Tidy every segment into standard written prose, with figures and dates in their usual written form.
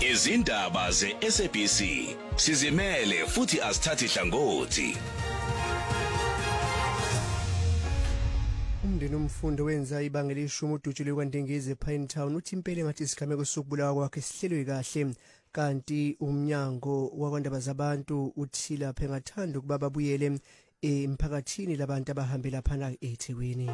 Izindaba ze-SABC sizimele futhi asithathi hlangothi. Umndeni umfundo wenza ibanga leshumi udutshulwe kwaNdengezi ePinetown uthi impela ngathi isigameko sokubulawa kwakhe sihlelwe kahle kanti umnyango wakwandaba zabantu uthi lapha engathanda ukuba babuyele emphakathini labantu abahambela phana eThekwini.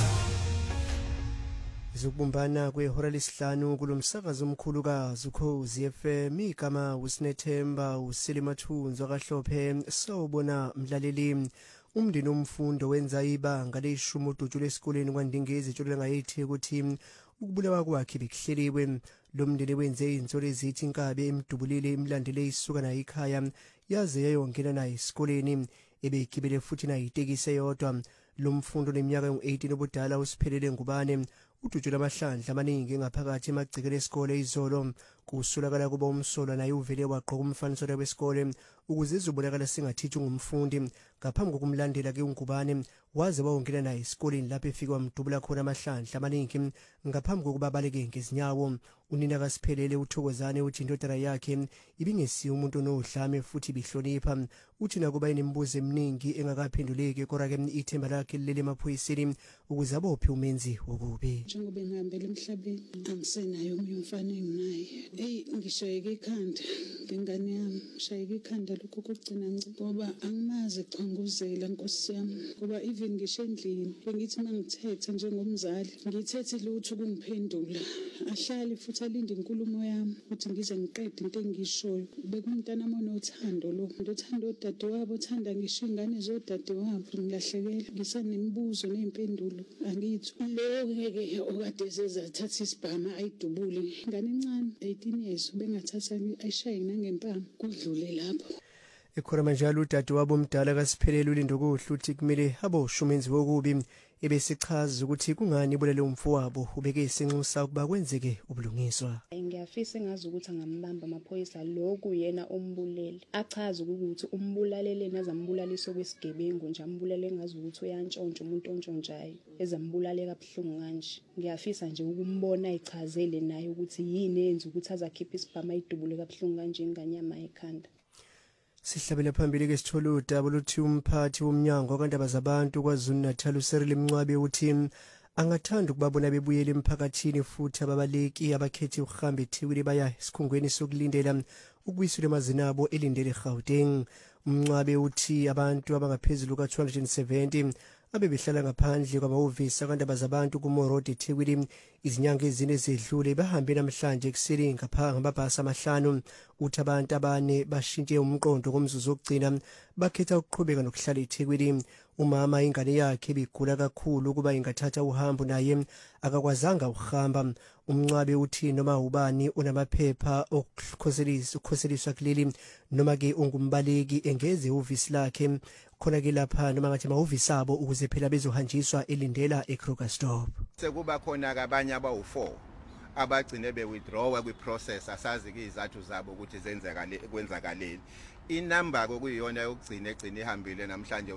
Zokubumbana kwehora lesihlanu kulomsakazo omkhulukazi uKhozi FM igama uSinethemba uSelimathunzi akahlophe sawubona mlaleli. Umndeni umfundo wenza ibanga leshumi udutshulwe esikoleni kwaNdengezi etsholo ngayithi ukuthi ukubulawa kwakhe bekuhleliwe. Lo mndeni wenze izinsolo ezithi inkabe emdubulile imlandele isuka nayo ekhaya yaze yayongena naye esikoleni ebegibele futhi nayo itekisi eyodwa. Lo mfundo neminyaka engu-18 obudala usiphelele ngubane udutshula amahlandla amaningi ngaphakathi emagcekeni esikole izolo kusulakala kuba umsolwa naye uvele waqoqa umfaniso wesikole ukuze izobonakala singathithi ngumfundi. Ngaphambi kokumlandela ke ungubane waze wawongena naye esikoleni lapho efika wamdubula khona amahlandla amaningi ngaphambi kokuba baleke ngezinyawo. Unina kaSiphelele uThokozane uthi indodana yakhe ibingesiyo umuntu onodlame futhi bihlonipha. Uthi nakuba inemibuzo eminingi engakaphenduleki kodwa ke ithemba lakhe lele emaphoyiseni ukuze abophe umenzi wokubi. Njengoba ngihambela emhlabeni angisenayo omunye umfana enginaye. Ngishayeke ikhanda ngengane yami, ngishayeke ikhanda lokho kokugcina ngoba angimazi echanguzela Nkosi yami, ngoba even ngisho endlini ngithi mangithethe njengomzali ngithethe lutho kungiphendula, ahlale futhi alinde inkulumo yami ukuthi ngize ngiqede into engishoyo. Bekumntana onothando lo, uthando udadewabo, uthanda ngisho ingane zodadewabo. Ngilahlekela ngisanemibuzo nezimpendulo angithi lo ngeke okade sezathatha isibhama ayidubule ingane encane 18 years bengathatha ayishaye nangempama kudlule lapho. Ekhona manjalo udadewabo omdala kaSiphelele ulindo kuhle uthi kumele aboshwe umenzi wokubi ebesichaza ukuthi kungani ibulale umfowabo ubeke isinxusa ukuba kwenzeke ubulungiswa. Ngiyafisa engazi ukuthi angambamba amaphoyisa lokhu yena ombulele achaza ukuthi umbulalele nazambulalisa kwesigebengu nje ambulale ngazi ukuthi uyantshontsha umuntu ontshontshayo ezambulale kabuhlungu kanje. Ngiyafisa nje ukumbona ichazele naye ukuthi yini yenza ukuthi azakhipha isibhama idubule kabuhlungu kanje inganyama ekhanda. Sihlabela phambili ke sithola udaba luthi umphathi womnyango wakwandaba zabantu KwaZulu-Natal uSeril Mncwabe uthi angathanda ukubabona bebuyele emphakathini futhi ababaleki abakhethe ukuhamba eThekwini baya esikhungweni sokulindela ukubuyisela emazinabo elindele eGauteng. Mncwabe uthi abantu abangaphezulu ka270 abebehlala ngaphandle kwamahhovisi akwandaba zabantu kuMorodi eThekwini izinyanga ezine ezedlule bahambe namhlanje ekuseni ngamabhasi amahlanu. Uthi abantu abane bashintshe umqondo komzuzu wokugcina bakhetha ukuqhubeka nokuhlala eThekwini. Umama ingane yakhe bigula kakhulu ukuba ingathatha uhambo naye akakwazanga ukuhamba. Umncwabe uthi noma ubani unamaphepha okukhoseliswa kuleli noma ke ungumbaleki engeze uvisi lakhe khona ke lapha noma ngathi amahhovisi abo ukuze phela bezohanjiswa elindela eKrugersdorp. Sekuba khona abanye abawu4 abagcine be-withdrawa kwi-process asazi ke izathu zabo ukuthi kwenzakaleni. Inamba kokuyiyona yokugcina egcina ihambile namhlanje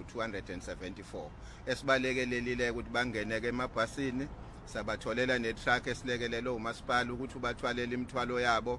u274 esibalekelelile ukuthi bangene ke emabhasini sabatholela netruck esilekelele umasipala ukuthi ubathwalele imithwalo yabo.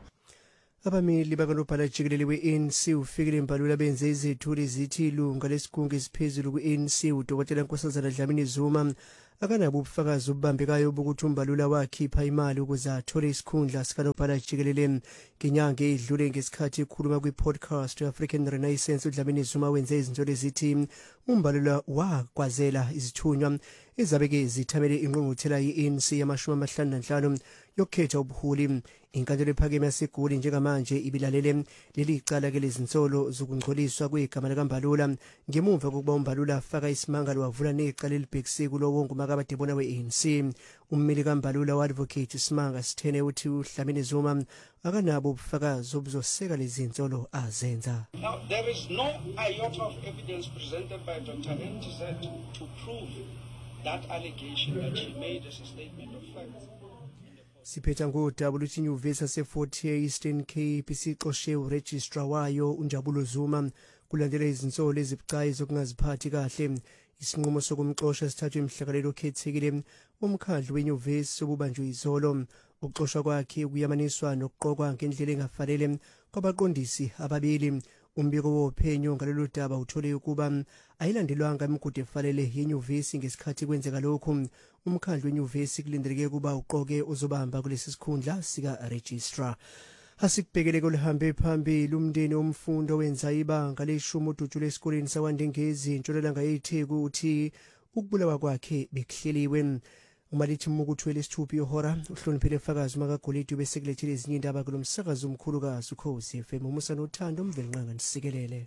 Abamili bakanobhala jikelele we-ANC ufikile embalula benze izethuli zithi ilunga lesigungu esiphezulu ku-ANC uDokotela Nkosazana Dlamini Zuma akanabo ubufakazi obubambekayo bokuthi umbalula wakhipha imali ukuze athole isikhundla sikanobhala jikelele. Ngenyanga edlule ngesikhathi ekhuluma kwi-podcast African Renaissance uDlamini Zuma wenze izinto ezithi umbalula wakwazela izithunywa ezabeke zithamele ingqungquthela ye-ANC yama-55 yokukhetha ubuholi. Inkantolo ephakeme yaseGoli njengamanje ibilalele leli cala ke lezinsolo zokungcoliswa kwegama likaMbalula ngemuva kokuba uMbalula afaka isimangalo wavula necala elibhekise kulo wonke umakabadebona we-ANC. Ummeli kaMbalula u-Advocate Simanga Sithene uthi uDlamini Zuma akanabo ubufakazi obuzoseka lezi zinsolo azenza. Now there is no iota of evidence presented by Dr. NTZ to prove that allegation that she made as a statement of fact. Siphetha ngodaba luthi inyuvesi yase-Fort Hare Eastern Cape isixoshe uregistrar wayo uNjabulo Zuma kulandela izinsolo ezibucayi zokungaziphathi kahle. Isinqumo sokumxosha sithathwe emhlakalelo okhethekile umkhandlu wenyuvesi obubanjwe izolo. Ukuxoshwa kwakhe kuyamaniswa nokuqokwa ngendlela engafanele kwabaqondisi ababili. Umbiko wophenyo ngalolu daba uthole ukuba ayilandelwanga imigudu efanele yenyuvesi ngesikhathi kwenzeka lokhu. Umkhandlu wenyuvesi kulindeleke ukuba uqoke uzobamba kulesi sikhundla sika registrar. Asikubhekele kolihambe phambili umndeni womfundo wenza ibanga leshumi udutshule esikoleni sakwandengezi ntshonalanga yeTheku uthi ukubulawa kwakhe bekuhleliwe. Umalithi mukuthwele isithupha ihora uhloniphile fakazi makagolidi besekulethile ezinye indaba kulomsakazo omkhulukazi Ukhozi FM umusa nothando umvelinqanga nisikelele.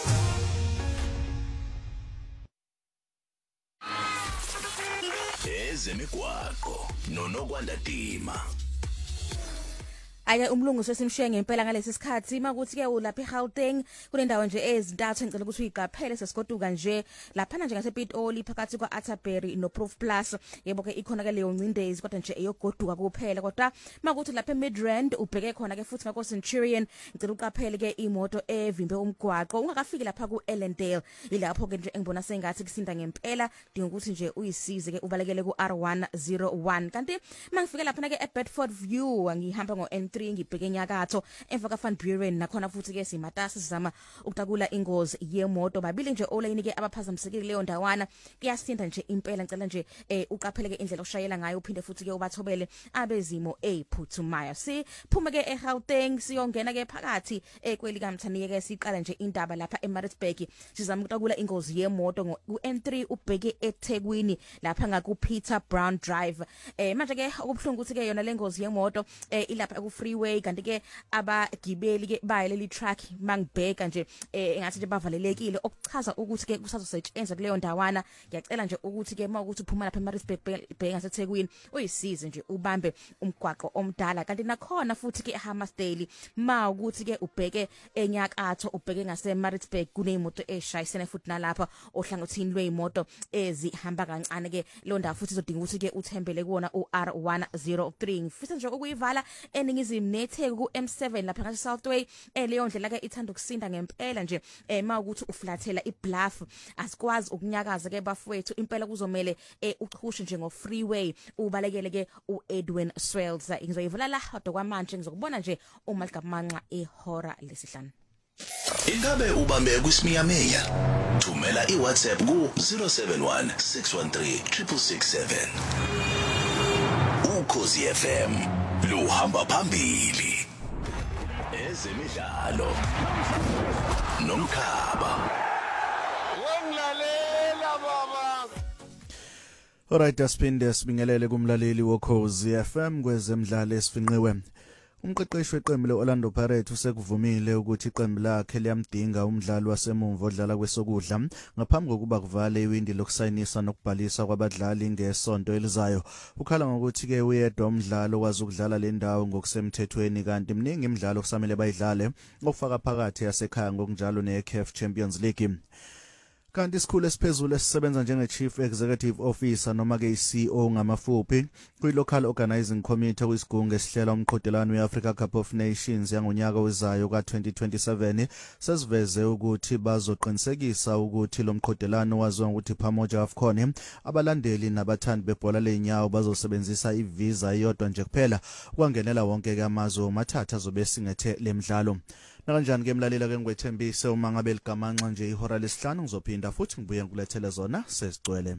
Ezemigwaqo noNokwanda Dima. Ake umlungu sesimshiye ngempela ngalesi sikhathi makuthi ke ulapha eGauteng kunendawo nje ezintathu engicela ukuthi uyiqaphele sesigoduka nje lapha nje ngasePitoli phakathi kwaAtterbury noProof Plus yebo ke ikhona ke leyo ncindezi kodwa nje eyogoduka kuphela kodwa makuthi lapha eMidrand ubheke khona ke futhi ngako Centurion ngicela uqaphele ke imoto evimbe umgwaqo ungakafiki lapha kuEllendale ilapho ke nje engibona sengathi kusinda ngempela dinga ukuthi nje uyisize ke ubalekele kuR101 kanti mangifike lapha ke eBedford View ngihamba ngoN3 ngibheke enyakatho emva kaFan Buren nakhona futhi ke simatasa sizama ukutakula ingozi yemoto babili nje olane ke abaphazamisekile leyo ndawana kuyasinda nje impela ngicela nje uqaphele ke indlela oshayela ngayo uphinde futhi ke ubathobele abezimo ephuthumayo siphume ke eGauteng siyongena ke phakathi kweli kaMthaniye ke siqala nje indaba lapha eMaritzburg sizama ukutakula ingozi yemoto ku-N3 ubheke eThekwini lapha ngaku Peter Brown Drive manje ke okubhlungu ukuthi ke yona lengozi yemoto ilapha ku freeway kanti ke abagibeli ke bayeleli truck mangibheka nje engathi nje bavalelekile okuchaza ukuthi ke kusazosetshenzwa kuleyo ndawana ngiyacela nje ukuthi ke mawukuthi uphuma lapha eMaritzburg bheka ngaseThekwini uyisize nje ubambe umgwaqo omdala kanti nakhona futhi ke eHammersdale mawukuthi ke ubheke enyakatho ubheke ngaseMaritzburg kuneimoto eshayisene futhi nalapha ohlangothini lweimoto ezihamba kancane ke lo ndawo futhi izodinga ukuthi ke uthembele kuona uR103 ngifisa nje ukuyivala eningizimu neTheku kuM7 lapha ngase Southway leyo ndlela ke ithanda ukusinda ngempela nje mawukuthi uflathela iBluff asikwazi ukunyakaza ke bafowethu impela kuzomela uchushe nje ngo freeway ubalekele ke uEdwin Swells ngizoyivala la kodwa kwamanje ngizokubona nje uma ligamanxa ehora lesihlanu. Ingabe ubambe kuSimiyameya? Thumela iWhatsApp ku 071 613 667. Ukhozi FM luhamba phambili. Ezemidlalo nomkhaba. Wongilalela baba. Alright, asipinde sibingelele kumlaleli woKhozi FM kwezemidlalo esifinqiwe. Umqeqeshi weqembu leOrlando Pirates usekuvumile ukuthi iqembu lakhe liyamdinga umdlali wasemumva odlala kwesokudla ngaphambi kokuba kuvale iwindi lokusayinisa nokubhalisa kwabadlali ngesonto elizayo. Ukhala ngokuthi ke uyedwa umdlalo okwazi ukudlala le ndawo ngokusemthethweni kanti mningi imidlalo kusamele bayidlale okufaka phakathi yasekhaya ngokunjalo neCAF Champions League. Kanti isikhulu esiphezulu esisebenza njenge-Chief Executive Officer noma ke i-CEO ngamafuphi kwi-Local Organizing Committee kwisigungu esihlela umqhudelwano we-Africa Cup of Nations yangonyaka ozayo ka-2027 sesiveze ukuthi bazoqinisekisa ukuthi lo mqhudelwano waziwa ngokuthi Pamoja AFCON abalandeli nabathandi bebhola lenyawo bazosebenzisa i-visa iyodwa nje kuphela ukwangenela wonke ke amazwe omathatha azobe singethe lemidlalo. Nakanjani ke mlalela ke ngwethembise uma ngabe ligamanxa nje ihora lesihlanu ngizophinda futhi ngibuye ngkulethele zona sesicwele.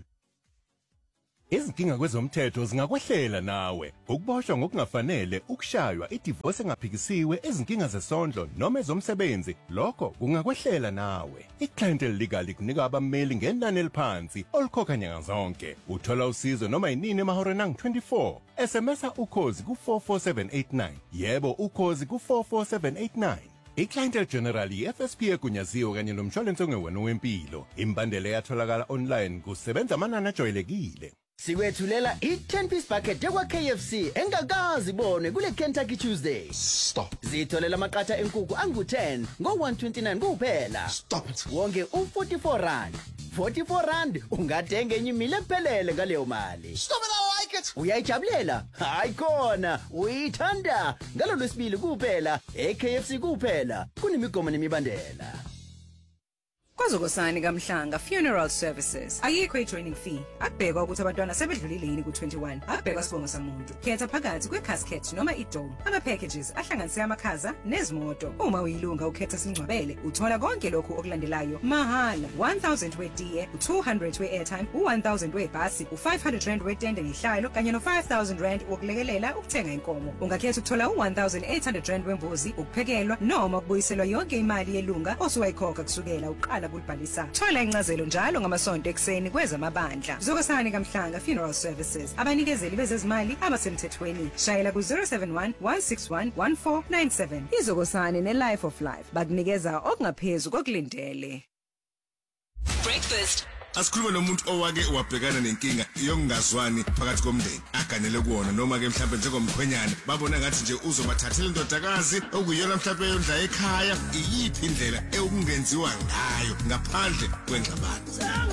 Izinkinga kwezomthetho zingakwehlela nawe. Ukuboshwa ngokungafanele, ukushaywa, idivorce engaphikisiwe, izinkinga zesondlo noma ezomsebenzi, lokho kungakwehlela nawe. Iclientele legal kunika abameli ngenani eliphansi olikhokha nyanga zonke. Uthola usizo noma inini emahoreni angu-24. SMSa ukhozi ku44789. Yebo ukhozi ku44789. Iclientele General FSP egunyaziwe kanye nomshwalense ongewena wempilo. Imbandela yatholakala online kusebenza amanani ajwayelekile. Sikwethulela i-10 piece bucket yakwa KFC engakazi bonwe kule Kentucky Tuesday. Stop. Zitholela amaqatha enkukhu angu-10 ngo-129 kuphela. Stop it. Wonke u-44 rand. 44 rand ungathenga enye imile ephelele ngaleyo mali. Stop it, I like it. Uyayijabulela? Hayi khona, uyithanda. Ngalo lwesibili kuphela, eKFC kuphela. Kunemigomo nemibandela. KwaZokosani kaMhlanga Funeral Services. Ayikho i-joining fee. Akubhekwa ukuthi abantwana sebedlulile yini ku21. Akubhekwa sibongo samuntu. Khetha phakathi kwe-casket noma i-dome. Ama-packages ahlanganisa amakhaza nezimoto. Uma uyilunga ukhetha singcwabele, uthola konke lokhu okulandelayo mahala. 1000 wetiye, 200 we-airtime, 1000 webhasi, 500 rand wetende ngehlalo kanye no5000 rand wokulekelela ukuthenga inkomo. Ungakhetha ukuthola 1800 rand wembuzi, ukuphekelwa noma ukubuyiselwa yonke imali yelunga osuwayikhokha kusukela uqala kulibhalisa. Thola incazelo njalo ngamasonto ekseni kwezamabandla. Zokosani kaMhlanga Funeral Services. Abanikezeli bezezimali abasemthethweni. Shayela ku 071 161 1497. Izokosani ne-Life of Life bakunikeza okungaphezulu kokulindele. Breakfast. Asikhulume nomuntu owake wabhekana nenkinga yokungazwani phakathi komndeni aganele kuona noma ke mhlawumbe njengomkhwenyana babona ngathi nje uzobathathela indodakazi okuyona mhlawumbe yondla ekhaya iyiphi indlela ekungenziwa ngayo ngaphandle kwengxabano.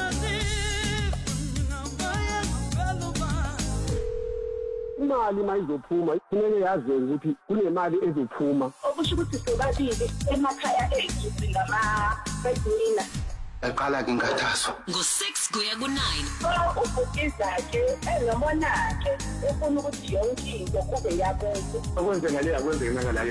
Imali mayizophuma kumele yazi ukuthi kunemali ezophuma okusho ukuthi sobabili emakhaya ethu singama-breadwinner. Aqala ke inkathazo ngo-6 kuya ku-9 ubhutizakhe engamonakhe ufuna ukuthi yonke into kube yabona okwenzekale akwenzekakalayo.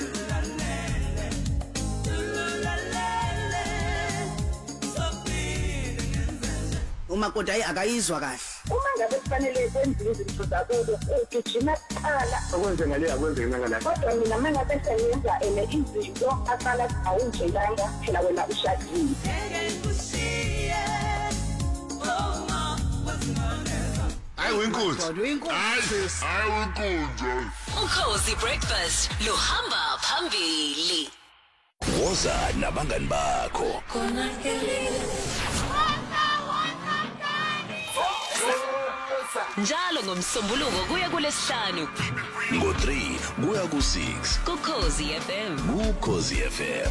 umakoti akayizwa kahle. Uma ngabe kufanele kwenziwe izinto zakubo ugijima kuqala okwenzekale akwenzekakalayo. kodwa mina uma ngabe sengenza izinto aqala awunjelanga phela wena ushadile. Hayi wenkunzi. Hayi wenkunzi. Ukhozi Breakfast luhamba phambili. Woza nabangani bakho. Njalo ngomsombuluko kuya kulesihlanu. Ngo3 kuya ku6. Ukhozi FM. Ukhozi FM.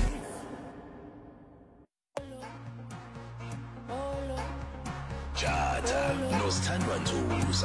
Jata, Nostandwa Nzuza.